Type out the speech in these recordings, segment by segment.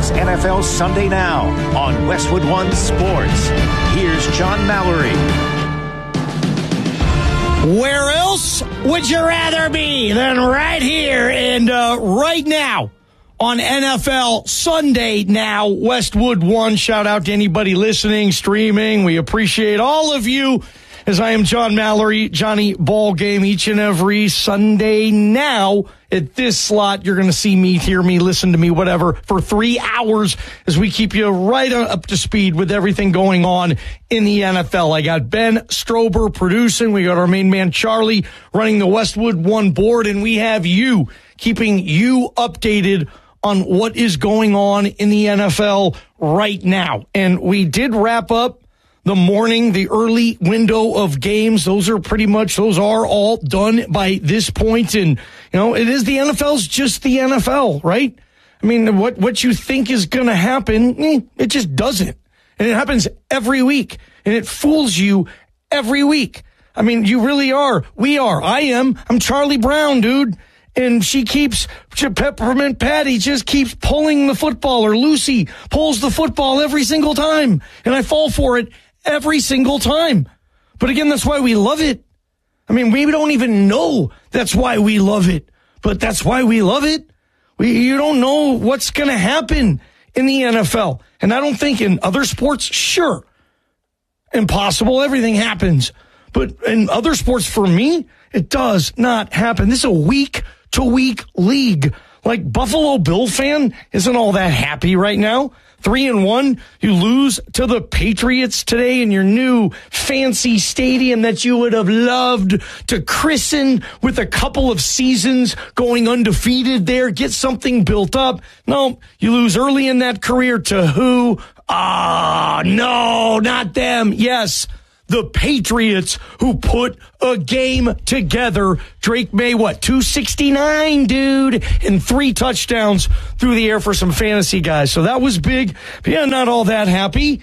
It's NFL Sunday Now on Westwood One Sports. Here's John Mallory. Where else would you rather be than right here and right now on NFL Sunday Now, Westwood One? Shout out to anybody listening, streaming. We appreciate all of you. As I am John Mallory, Johnny Ballgame, each and every Sunday now at this slot. You're going to see me, hear me, listen to me, whatever, for 3 hours as we keep you right up to speed with everything going on in the NFL. I got Ben Strober producing. We got our main man, Charlie, running the Westwood One board, and we have you keeping you updated on what is going on in the NFL right now. And we did wrap up the morning, the early window of games. Those are all done by this point. And, it is the NFL's just the NFL, right? I mean, what you think is going to happen, it just doesn't. And it happens every week. And it fools you every week. I mean, you really are. We are. I'm Charlie Brown, dude. And Peppermint Patty just keeps pulling the football, or Lucy pulls the football every single time. And I fall for it every single time. But again, that's why we love it. I mean, we don't even know that's why we love it, but that's why we love it. You don't know what's going to happen in the NFL. And I don't think in other sports, sure, impossible, everything happens. But in other sports, for me, it does not happen. This is a week-to-week league. Like, Buffalo Bill fan isn't all that happy right now. 3-1, you lose to the Patriots today in your new fancy stadium that you would have loved to christen with a couple of seasons going undefeated there, get something built up. No, you lose early in that career to who? No, not them. Yes, the Patriots, who put a game together. Drake May, 269, dude, and 3 touchdowns through the air for some fantasy guys. So that was big. But yeah, not all that happy.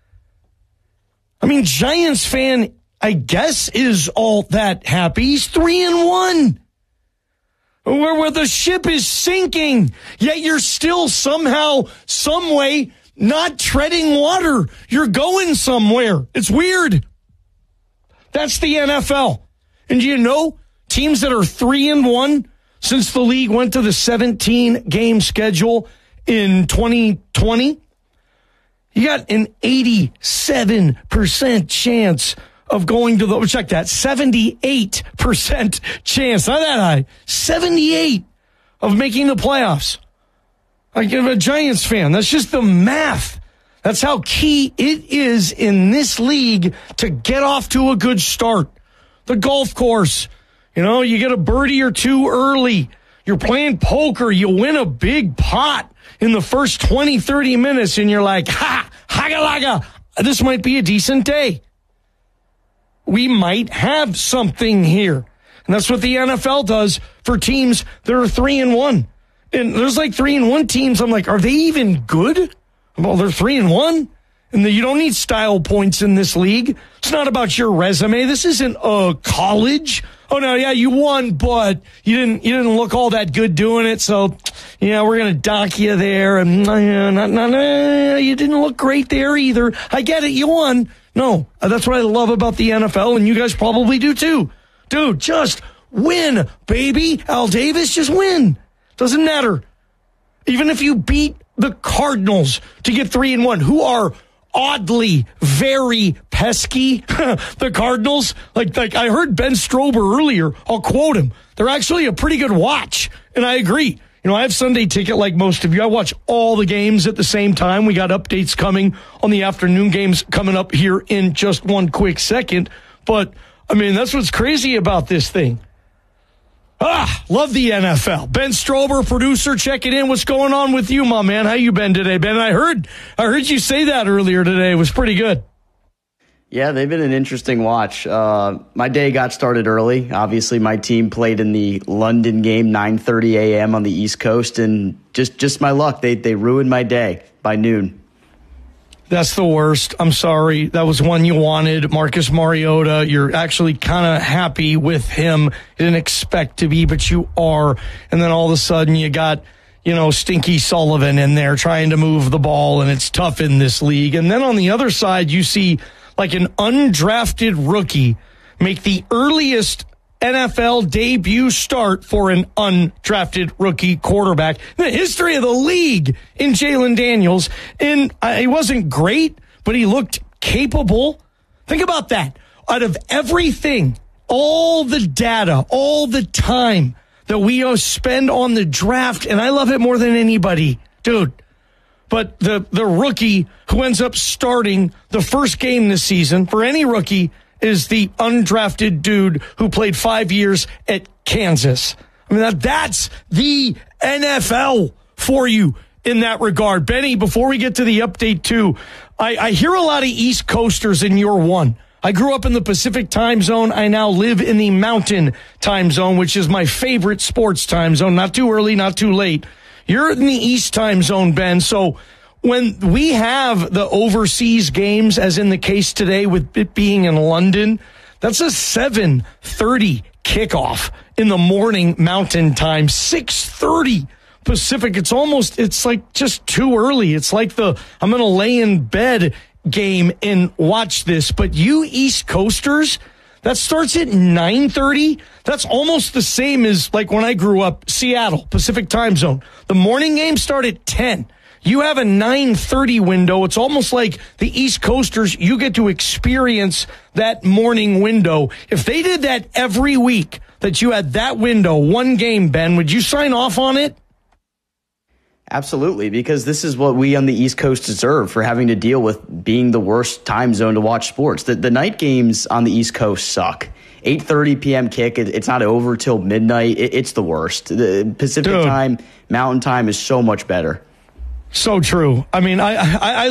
I mean, Giants fan, I guess, is all that happy. He's 3-1. Where the ship is sinking, yet you're still somehow, some way, not treading water. You're going somewhere. It's weird. That's the NFL. And teams that are 3-1 since the league went to the 17-game schedule in 2020, you got an 87% chance of going to check that, 78% chance, not that high, 78 of making the playoffs. Like, I'm a Giants fan. That's just the math. That's how key it is in this league to get off to a good start. The golf course, you get a birdie or two early. You're playing poker. You win a big pot in the first 20, 30 minutes, and you're like, haga-laga, this might be a decent day. We might have something here. And that's what the NFL does for teams that are 3-1. And there's like 3-1 teams. I'm like, are they even good? Well, they're 3-1, and you don't need style points in this league. It's not about your resume. This isn't college. Oh no, yeah, you won, but you didn't look all that good doing it. So, we're gonna dock you there, and you didn't look great there either. I get it, you won. No, that's what I love about the NFL, and you guys probably do too, dude. Just win, baby. Al Davis, just win. Doesn't matter. Even if you beat the Cardinals to get 3-1, who are oddly very pesky. The Cardinals, like I heard Ben Strober earlier. I'll quote him. They're actually a pretty good watch, and I agree. I have Sunday Ticket like most of you. I watch all the games at the same time. We got updates coming on the afternoon games coming up here in just one quick second. But, I mean, that's what's crazy about this thing. Love the NFL. Ben Strober, producer, checking in. What's going on with you, my man? How you been today, Ben? I heard you say that earlier today. It was pretty good. Yeah, they've been an interesting watch. My day got started early. Obviously, my team played in the London game, 9:30 a.m. on the East Coast, and just my luck. They ruined my day by noon. That's the worst. I'm sorry. That was one you wanted. Marcus Mariota, you're actually kind of happy with him. You didn't expect to be, but you are. And then all of a sudden you got Stinky Sullivan in there trying to move the ball, and it's tough in this league. And then on the other side, you see like an undrafted rookie make the earliest NFL debut start for an undrafted rookie quarterback in the history of the league in Jalen Daniels. And he wasn't great, but he looked capable. Think about that. Out of everything, all the data, all the time that we spend on the draft, and I love it more than anybody, dude. But the rookie who ends up starting the first game this season for any rookie is the undrafted dude who played 5 years at Kansas. I mean, that's the NFL for you in that regard. Benny, before we get to the update too, I hear a lot of East Coasters in your one. I grew up in the Pacific time zone. I now live in the Mountain time zone, which is my favorite sports time zone. Not too early, not too late. You're in the East time zone, Ben. So when we have the overseas games, as in the case today with it being in London, that's a 7:30 kickoff in the morning Mountain time, 6:30 Pacific. It's like just too early. It's like I'm going to lay in bed game and watch this. But you East Coasters, that starts at 9:30. That's almost the same as like when I grew up, Seattle, Pacific time zone. The morning games start at 10. You have a 9:30 window. It's almost like the East Coasters, you get to experience that morning window. If they did that every week, that you had that window, one game, Ben, would you sign off on it? Absolutely, because this is what we on the East Coast deserve for having to deal with being the worst time zone to watch sports. The night games on the East Coast suck. 8:30 p.m. kick, it's not over till midnight. It's the worst. The Pacific time, Mountain time is so much better. So true. I mean, I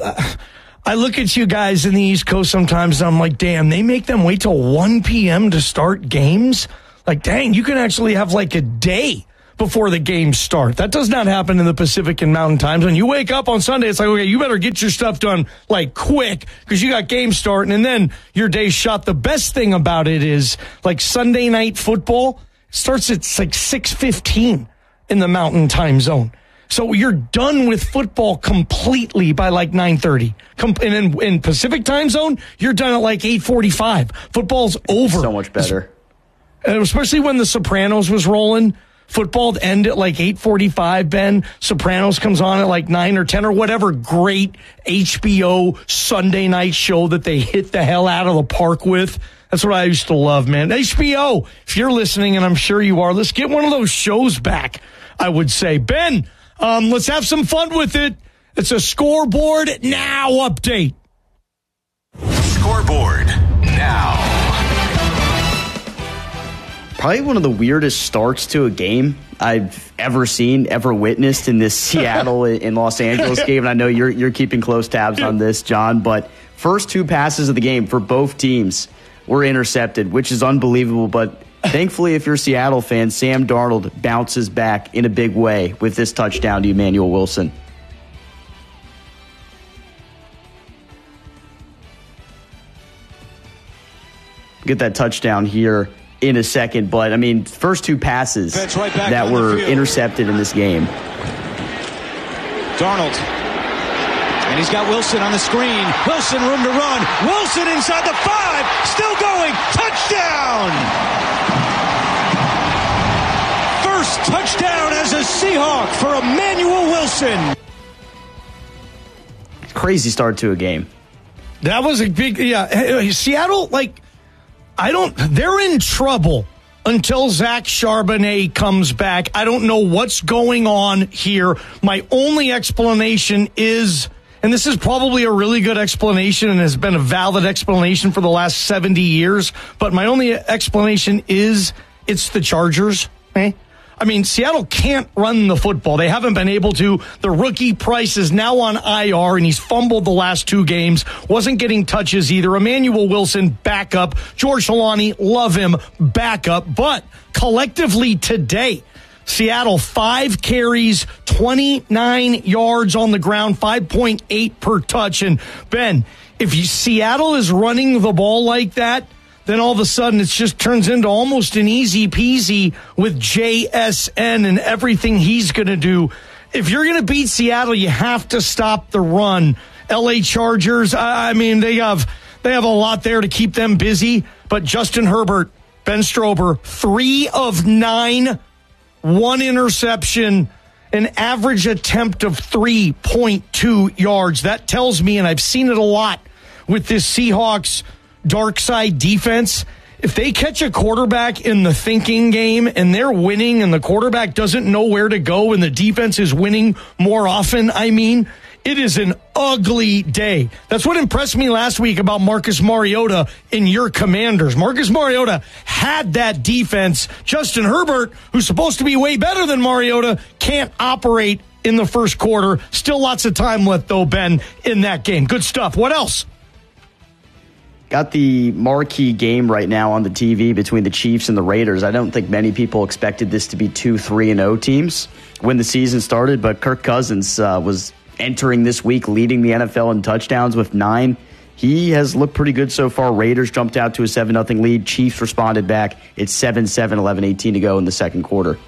look at you guys in the East Coast sometimes, and I'm like, damn, they make them wait till 1 p.m. to start games? Like, dang, you can actually have like a day before the games start. That does not happen in the Pacific and Mountain times. When you wake up on Sunday, it's like, okay, you better get your stuff done like quick because you got games starting and then your day's shot. The best thing about it is like Sunday night football starts at like 6:15 in the Mountain time zone. So you're done with football completely by like 9:30. And in Pacific time zone, you're done at like 8:45. Football's over. So much better. And especially when The Sopranos was rolling. Football end at like 8:45, Ben. Sopranos comes on at like 9 or 10 or whatever great HBO Sunday night show that they hit the hell out of the park with. That's what I used to love, man. HBO, if you're listening, and I'm sure you are, let's get one of those shows back, I would say. Ben, let's have some fun with it. It's a Scoreboard Now update. Scoreboard Now. Probably one of the weirdest starts to a game I've ever seen, ever witnessed in this Seattle and Los Angeles game. And I know you're keeping close tabs on this, John. But first two passes of the game for both teams were intercepted, which is unbelievable. But thankfully, if you're a Seattle fan, Sam Darnold bounces back in a big way with this touchdown to Emmanuel Wilson. Get that touchdown here in a second, but I mean, first two passes that were intercepted in this game. Darnold, and he's got Wilson on the screen. Wilson, room to run. Wilson inside the 5, still going. Touchdown! First touchdown as a Seahawk for Emmanuel Wilson. Crazy start to a game. That was a big, Seattle, they're in trouble until Zach Charbonnet comes back. I don't know what's going on here. My only explanation is, and this is probably a really good explanation and has been a valid explanation for the last 70 years, but my only explanation is it's the Chargers, eh? I mean, Seattle can't run the football. They haven't been able to. The rookie Price is now on IR, and he's fumbled the last 2 games. Wasn't getting touches either. Emmanuel Wilson, backup. George Holani, love him, backup. But collectively today, Seattle, 5 carries, 29 yards on the ground, 5.8 per touch. And, Ben, if Seattle is running the ball like that, then all of a sudden it just turns into almost an easy peasy with JSN and everything he's going to do. If you're going to beat Seattle, you have to stop the run. LA Chargers, I mean, they have a lot there to keep them busy, but Justin Herbert, Ben Strober, 3 of 9, 1 interception, an average attempt of 3.2 yards. That tells me, and I've seen it a lot with this Seahawks dark side defense, if they catch a quarterback in the thinking game and they're winning and the quarterback doesn't know where to go and the defense is winning more often, it is an ugly day. That's what impressed me last week about Marcus Mariota in your Commanders. Marcus Mariota had that defense. Justin Herbert, who's supposed to be way better than Mariota, can't operate in the first quarter. Still lots of time left, though, Ben, in that game. Good stuff. What else? Got the marquee game right now on the TV between the Chiefs and the Raiders. I don't think many people expected this to be 2-3-0 teams when the season started, but Kirk Cousins was entering this week leading the NFL in touchdowns with 9. He has looked pretty good so far. Raiders jumped out to a 7-0 lead. Chiefs responded back. It's 7-7, 11-18 to go in the second quarter.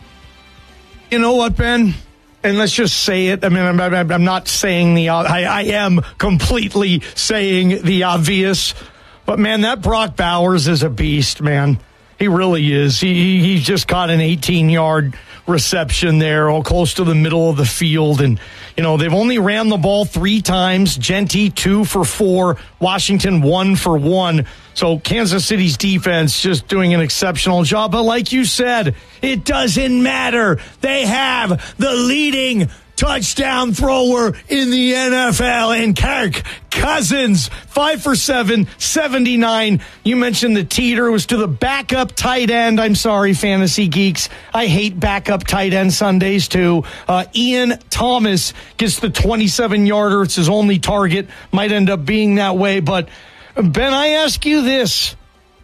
You know what, Ben? And let's just say it. I mean, I'm not saying I am completely saying the obvious. But, man, that Brock Bowers is a beast, man. He really is. He just caught an 18-yard reception there, all close to the middle of the field. And, they've only ran the ball 3 times. Genty, 2 for 4. Washington, 1 for 1. So Kansas City's defense just doing an exceptional job. But like you said, it doesn't matter. They have the leading touchdown thrower in the NFL, and Kirk Cousins, 5 for 7, 79. You mentioned the teeter was to the backup tight end. I'm sorry, fantasy geeks. I hate backup tight end Sundays too. Ian Thomas gets the 27-yarder. It's his only target. Might end up being that way. But, Ben, I ask you this.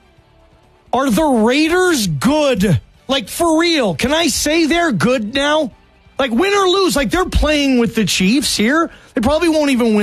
Are the Raiders good? Like, for real, can I say they're good now? Like, win or lose, like, they're playing with the Chiefs here. They probably won't even win